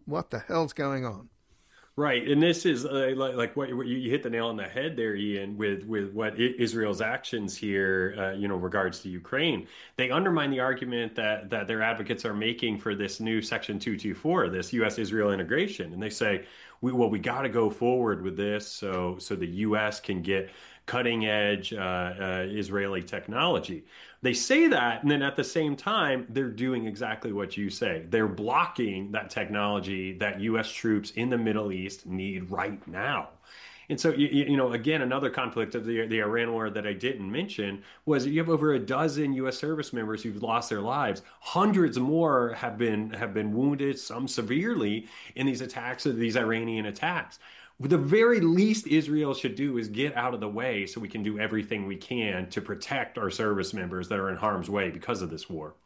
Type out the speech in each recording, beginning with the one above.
what the hell's going on? Right, and this is like what you hit the nail on the head there, Ian, with what Israel's actions here, regards to Ukraine. They undermine the argument that their advocates are making for this new Section 224, this U.S.-Israel integration, and they say, we got to go forward with this so the U.S. can get cutting edge Israeli technology. They say that, and then at the same time, they're doing exactly what you say. They're blocking that technology that U.S. troops in the Middle East need right now. And so, again, another conflict of the Iran war that I didn't mention was you have over a dozen U.S. service members who've lost their lives. Hundreds more have been wounded, some severely, in these attacks, these Iranian attacks. The very least Israel should do is get out of the way so we can do everything we can to protect our service members that are in harm's way because of this war.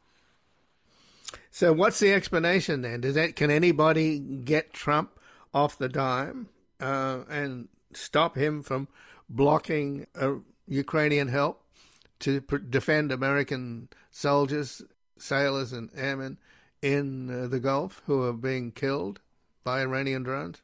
So what's the explanation then? Can anybody get Trump off the dime and stop him from blocking Ukrainian help to defend American soldiers, sailors, and airmen in the Gulf who are being killed by Iranian drones?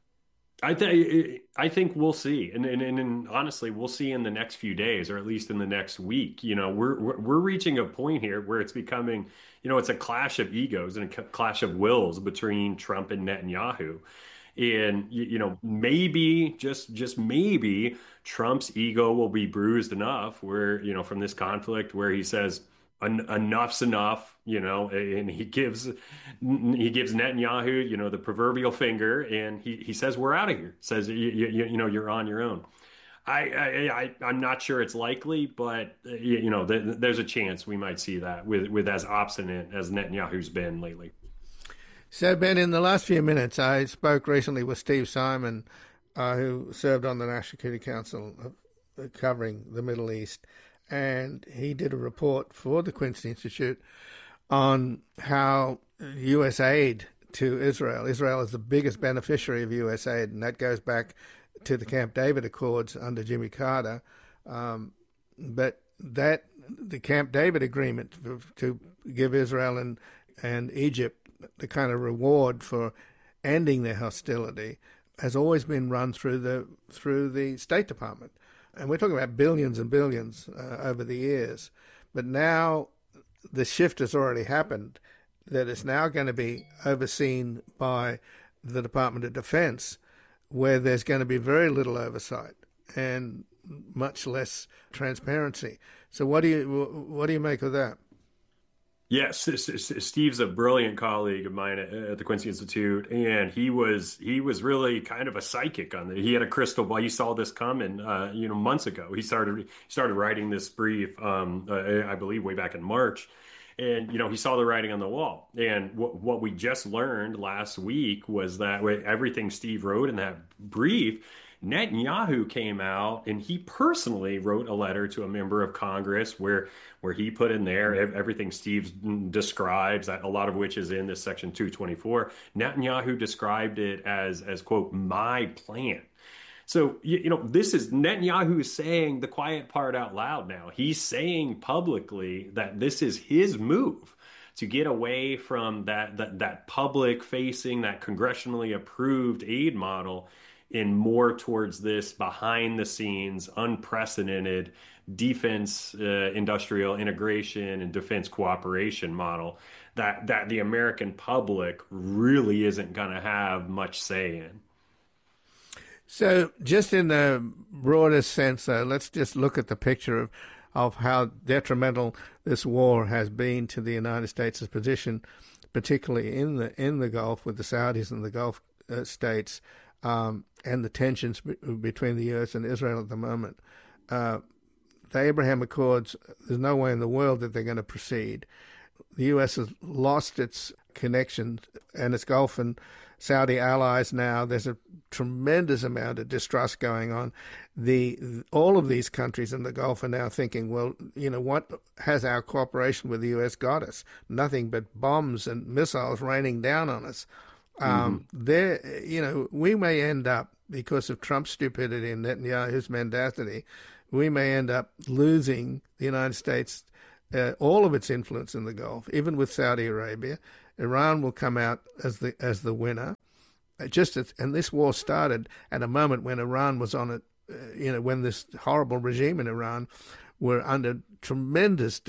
I think we'll see, and honestly, we'll see in the next few days, or at least in the next week. We're reaching a point here where it's becoming, it's a clash of egos and a clash of wills between Trump and Netanyahu. And maybe just maybe Trump's ego will be bruised enough where from this conflict where he says enough's enough, and he gives Netanyahu the proverbial finger, and he says we're out of here. Says you're on your own. I'm not sure it's likely, but there's a chance we might see that with as obstinate as Netanyahu's been lately. So, Ben, in the last few minutes, I spoke recently with Steve Simon, who served on the National Security Council covering the Middle East, and he did a report for the Quincy Institute on how U.S. aid to Israel. Israel is the biggest beneficiary of U.S. aid, and that goes back to the Camp David Accords under Jimmy Carter. But the Camp David agreement to give Israel and Egypt the kind of reward for ending their hostility has always been run through the State Department. And we're talking about billions and billions over the years. But now the shift has already happened, that it's now going to be overseen by the Department of Defense, where there's going to be very little oversight and much less transparency. So what do you make of that? Yes, Steve's a brilliant colleague of mine at the Quincy Institute, and he was really kind of a psychic on it. He had a crystal ball. You saw this coming, months ago. He started writing this brief, I believe, way back in March, and he saw the writing on the wall. And what we just learned last week was that with everything Steve wrote in that brief, Netanyahu came out and he personally wrote a letter to a member of Congress where he put in there everything Steve describes, a lot of which is in this Section 224. Netanyahu described it as quote, my plan. So, this is Netanyahu saying the quiet part out loud now. He's saying publicly that this is his move to get away from that public facing, that congressionally approved aid model and more towards this behind the scenes, unprecedented defense industrial integration and defense cooperation model that the American public really isn't going to have much say in. So just in the broadest sense, let's just look at the picture of how detrimental this war has been to the United States' position, particularly in the Gulf with the Saudis and the Gulf states, and the tensions between the U.S. and Israel at the moment. The Abraham Accords, there's no way in the world that they're going to proceed. The U.S. has lost its connections and its Gulf and Saudi allies now. There's a tremendous amount of distrust going on. All of these countries in the Gulf are now thinking, well, what has our cooperation with the U.S. got us? Nothing but bombs and missiles raining down on us. We may end up, because of Trump's stupidity and Netanyahu's mendacity, we may end up losing the United States all of its influence in the Gulf, even with Saudi Arabia. Iran will come out as the winner, And this war started at a moment when Iran was on it, when this horrible regime in Iran were under tremendous,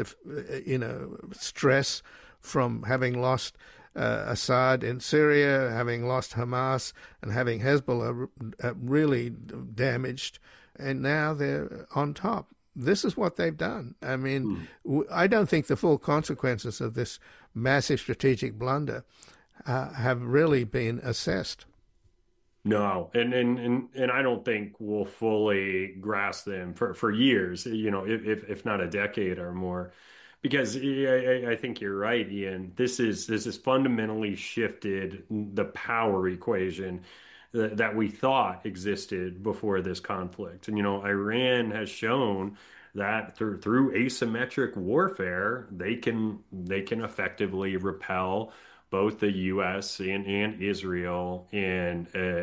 stress from having lost Assad in Syria, having lost Hamas, and having Hezbollah really damaged, and now they're on top. This is what they've done. I mean, I don't think the full consequences of this massive strategic blunder have really been assessed. No, and I don't think we'll fully grasp them for years, if not a decade or more. Because I think you're right, Ian. This is fundamentally shifted the power equation that we thought existed before this conflict. And Iran has shown that through asymmetric warfare, they can effectively repel both the U.S. and Israel and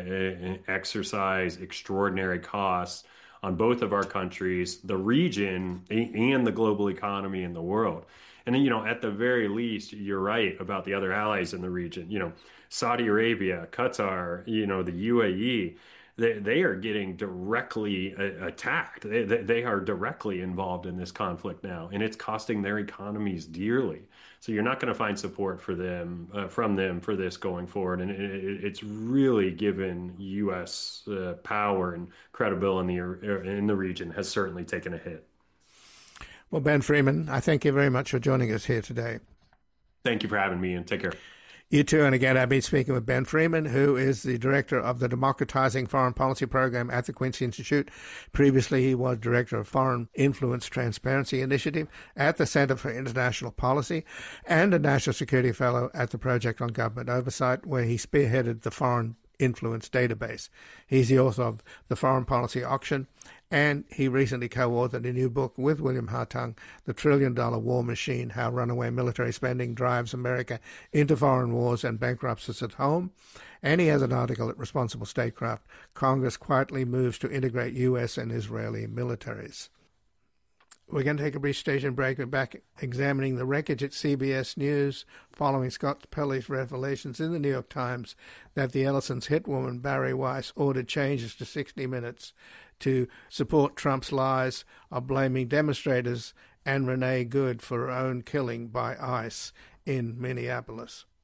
exercise extraordinary costs on both of our countries, the region, and the global economy and the world. And at the very least, you're right about the other allies in the region. Saudi Arabia, Qatar, the UAE, they are getting directly attacked. They are directly involved in this conflict now, and it's costing their economies dearly. So you're not going to find support for them from them for this going forward, and it's really given U.S. power and credibility in the region has certainly taken a hit. Well, Ben Freeman, I thank you very much for joining us here today. Thank you for having me, and take care. You too. And again, I've been speaking with Ben Freeman, who is the director of the Democratizing Foreign Policy Program at the Quincy Institute. Previously, he was director of Foreign Influence Transparency Initiative at the Center for International Policy and a National Security Fellow at the Project on Government Oversight, where he spearheaded the Foreign Influence Database. He's the author of The Foreign Policy Auction, and he recently co-authored a new book with William Hartung, The $1 Trillion War Machine, How Runaway Military Spending Drives America into Foreign Wars and Bankrupts Us at Home. And he has an article at Responsible Statecraft, Congress Quietly Moves to Integrate U.S. and Israeli Militaries. We're going to take a brief station break. We're back examining the wreckage at CBS News following Scott Pelley's revelations in the New York Times that the Ellison's hit woman Bari Weiss ordered changes to 60 Minutes to support Trump's lies of blaming demonstrators and Renee Good for her own killing by ICE in Minneapolis.